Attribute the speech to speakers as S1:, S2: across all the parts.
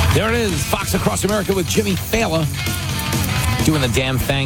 S1: There it is, Fox Across America with Jimmy Fallon. Doing the damn thing,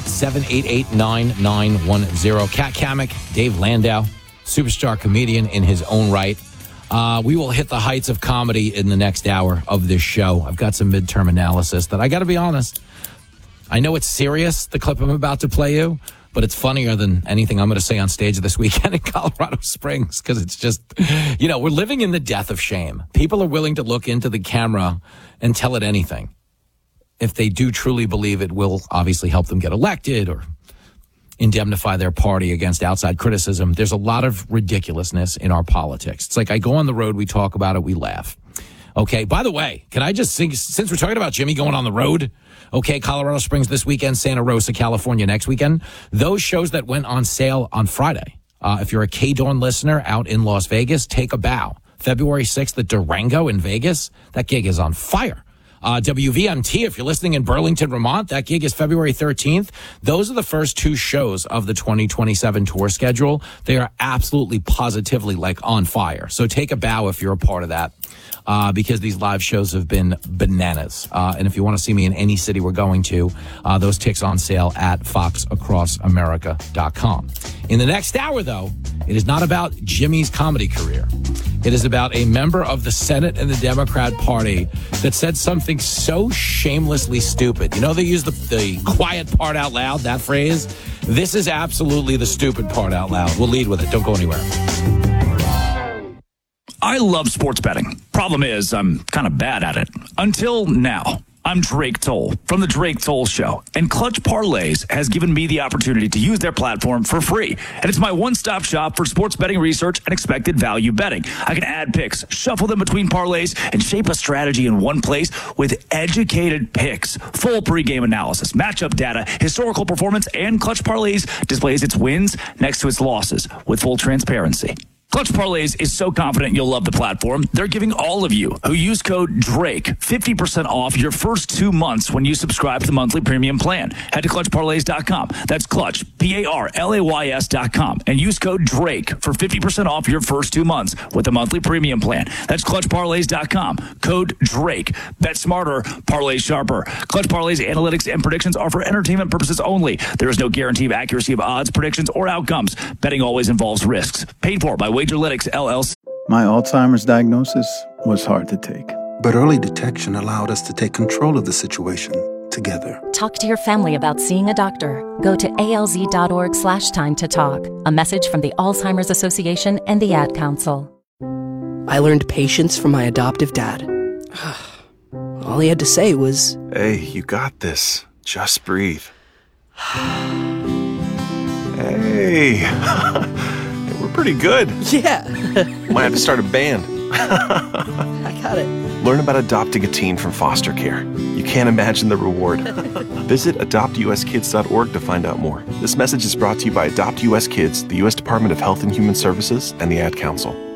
S1: 888-788-9910. Kat Kamek, Dave Landau, superstar comedian in his own right. We will hit the heights of comedy in the next hour of this show. I've got some midterm analysis that I got to be honest. I know it's serious, the clip I'm about to play you, but it's funnier than anything I'm going to say on stage this weekend in Colorado Springs because it's just, we're living in the death of shame. People are willing to look into the camera and tell it anything if they do truly believe it will obviously help them get elected or indemnify their party against outside criticism. There's a lot of ridiculousness in our politics. It's like I go on the road, we talk about it, we laugh. Okay, by the way, can I just sing, since we're talking about Jimmy going on the road, okay, Colorado Springs this weekend, Santa Rosa, California next weekend, those shows that went on sale on Friday, if you're a K-Dawn listener out in Las Vegas, take a bow. February 6th at Durango in Vegas, that gig is on fire. WVMT, if you're listening in Burlington, Vermont, that gig is February 13th. Those are the first two shows of the 2027 tour schedule. They are absolutely positively like on fire. So take a bow if you're a part of that. Because these live shows have been bananas. And if you want to see me in any city we're going to, those tickets on sale at foxacrossamerica.com. In the next hour, though, it is not about Jimmy's comedy career. It is about a member of the Senate and the Democrat Party that said something so shamelessly stupid. They use the quiet part out loud, that phrase. This is absolutely the stupid part out loud. We'll lead with it. Don't go anywhere.
S2: I love sports betting. Problem is, I'm kind of bad at it. Until now. I'm Drake Toll from The Drake Toll Show, and Clutch Parlays has given me the opportunity to use their platform for free. And it's my one-stop shop for sports betting research and expected value betting. I can add picks, shuffle them between parlays, and shape a strategy in one place with educated picks, full pregame analysis, matchup data, historical performance, and Clutch Parlays displays its wins next to its losses with full transparency. Clutch Parlays is so confident you'll love the platform, they're giving all of you who use code DRAKE 50% off your first 2 months when you subscribe to the monthly premium plan. Head to ClutchParlays.com. That's Clutch, PARLAYS.com, and use code DRAKE for 50% off your first 2 months with the monthly premium plan. That's ClutchParlays.com. Code DRAKE. Bet smarter, parlay sharper. Clutch Parlays analytics and predictions are for entertainment purposes only. There is no guarantee of accuracy of odds, predictions, or outcomes. Betting always involves risks. Paid for by Wagerlytics, LLC.
S3: My Alzheimer's diagnosis was hard to take.
S4: But early detection allowed us to take control of the situation together.
S5: Talk to your family about seeing a doctor. Go to alz.org/time to talk. A message from the Alzheimer's Association and the Ad Council.
S6: I learned patience from my adoptive dad. All he had to say was,
S7: "Hey, you got this. Just breathe." Hey. We're pretty good.
S6: Yeah.
S7: Might have to start a band.
S6: I got it.
S7: Learn about adopting a teen from foster care. You can't imagine the reward. Visit adoptuskids.org to find out more. This message is brought to you by Adopt US Kids, the U.S. Department of Health and Human Services, and the Ad Council.